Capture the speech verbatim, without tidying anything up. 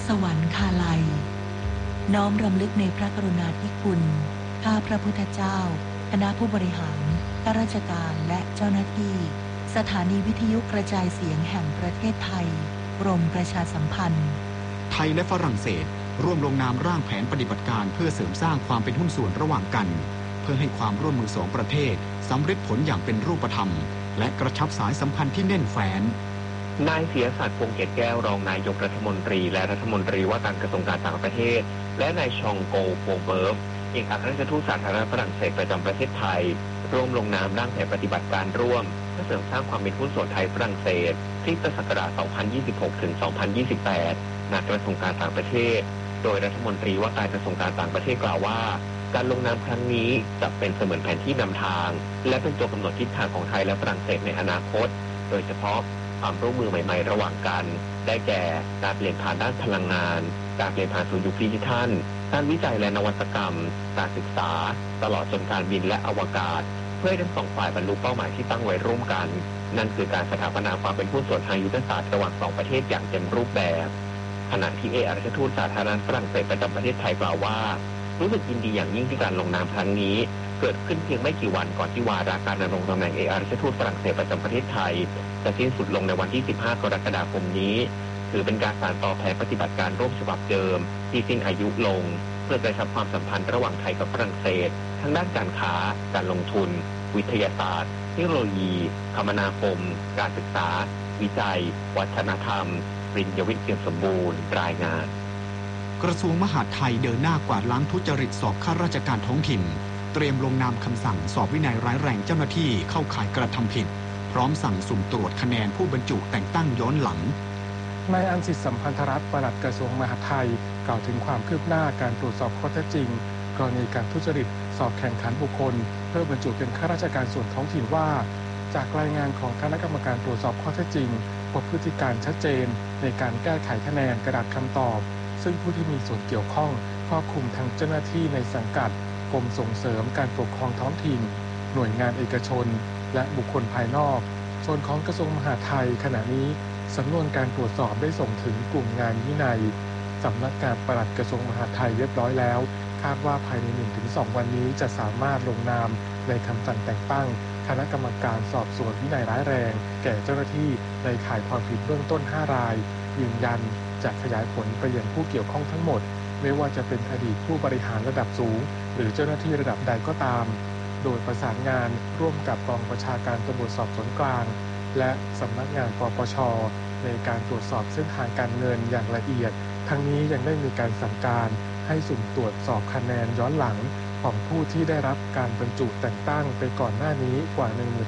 สวรรคาลัยน้อมรำลึกในพระกรุณาธิคุณข้าพระพุทธเจ้าคณะผู้บริหารข้าราชการและเจ้าหน้าที่สถานีวิทยุกระจายเสียงแห่งประเทศไทยกรมประชาสัมพันธ์ไทยและฝรั่งเศสร่วมลงนามร่างแผนปฏิบัติการเพื่อเสริมสร้างความเป็นหุ้นส่วนระหว่างกันเพื่อให้ความร่วมมือสองประเทศสำเร็จผลอย่างเป็นรูปธรรมและกระชับสายสัมพันธ์ที่แน่นแฟ้นนายเสียศักดิ์พงษ์เกตแก้วรองนายกรัฐมนตรีและรัฐมนตรีว่าการกระทรวงการต่างประเทศและนายชองโกโปเบิร์ฟเอกอัครราชทูตสาธารณรัฐฝรั่งเศสประจำประเทศไทยร่วมลงนามร่างแผนปฏิบัติการร่วมเพื่อเสริมสร้างความเป็นหุ้นส่วนไทยฝรั่งเศสคริสตศักราช สองพันยี่สิบหก ถึง สองพันยี่สิบแปด ณ กระทรวงการต่างประเทศโดยรัฐมนตรีว่าการกระทรวงการต่างประเทศกล่าวว่าการลงนามครั้งนี้จะเป็นเสมือนแผนที่นำทางและเป็นตัวกำหนดทิศทางของไทยและฝรั่งเศสในอนาคตโดยเฉพาะความร่วมมือใหม่ๆระหว่างกันได้แก่การเปลี่ยนผ่านด้านพลังงานการเปลี่ยนผ่านสู่ยุคดิจิทัลการวิจัยและนวัตกรรมการศึกษาตลอดจนการบินและอวกาศเพื่อให้ทั้งสองฝ่ายบรรลุเป้าหมายที่ตั้งไว้ร่วมกันนั่นคือการสถาปนาความเป็นหุ้นส่วนทางยุทธศาสตร์ระหว่างสองประเทศอย่างเต็มรูปแบบขณะที่เอกอัครราชทูตสาธารณรัฐฝรั่งเศสประจำประเทศไทยกล่าวว่ารู้สึกยินดีอย่างยิ่งที่การลงนามครั้งนี้เกิดขึ้นเพียงไม่กี่วันก่อนที่วาระการดำรงตำแหน่งเอกอัครราชทูตฝรั่งเศสประจำประเทศไทยจะสิ้นสุดลงในวันที่สิบห้ากรกฎาคมนี้ถือเป็นการสานต่อแผนปฏิบัติการร่วมฉบับเดิมที่สิ้นอายุลงเพื่อกระชับความสัมพันธ์ระหว่างไทยกับฝรั่งเศสทั้งด้านการค้าการลงทุนวิทยาศาสตร์เทคโนโลยีคมนาคมการศึกษาวิจัยวัฒนธรรมปริญญาวิทย์เอี่ยมสมบูรณ์รายงานกระทรวงมหาดไทยเดินหน้ากวาดล้างทุจริตสอบข้าราชการท้องถิ่นเตรียมลงนามคำสั่งสอบวินัยร้ายแรงเจ้าหน้าที่เข้าข่ายกระทำผิดพร้อมสั่งสุ่มตรวจคะแนนผู้บรรจุแต่งตั้งย้อนหลังนายอัญสิทธิ์สัมพันธรัตน์ปลัดกระทรวงมหาดไทยกล่าวถึงความคืบหน้าการตรวจสอบข้อเท็จจริงกรณีการทุจริตสอบแข่งขันบุคคลเพื่อบรรจุเป็นข้าราชการส่วนท้องถิ่นว่าจากรายงานของคณะกรรมการตรวจสอบข้อเท็จจริงพบพฤติการชัดเจนในการแก้ไขคะแนนกระดาษคำตอบซึ่งผู้ที่มีส่วนเกี่ยวข้องครอบคลุมทั้งเจ้าหน้าที่ในสังกัดกรมส่งเสริมการปกครองท้องถิ่นหน่วยงานเอกชนและบุคคลภายนอกส่วนของกระทรวงมหาดไทยขณะนี้สำนวนการตรวจสอบได้ส่งถึงกลุ่มงานวินัยสำนักงานปลัดกระทรวงมหาดไทยเรียบร้อยแล้วคาดว่าภายใน หนึ่งถึงสอง วันนี้จะสามารถลงนามในคำสั่งแต่งตั้งคณะกรรมการสอบสวนวินัยร้ายแรงแก่เจ้าหน้าที่ในข่ายความผิดเบื้องต้นห้ารายยืนยันจะขยายผลไปยังผู้เกี่ยวข้องทั้งหมดไม่ว่าจะเป็นอดีตผู้บริหารระดับสูงหรือเจ้าหน้าที่ระดับใดก็ตามโดยประสานงานร่วมกับกองบัญชาการตำรวจสอบสวนกลางและสำนักงานปปช.ในการตรวจสอบเส้นทางการเงินอย่างละเอียดทั้งนี้ยังได้มีการสั่งการให้สุ่มตรวจสอบคะแนนย้อนหลังของผู้ที่ได้รับการบรรจุแต่งตั้งไปก่อนหน้านี้กว่า หนึ่งหมื่น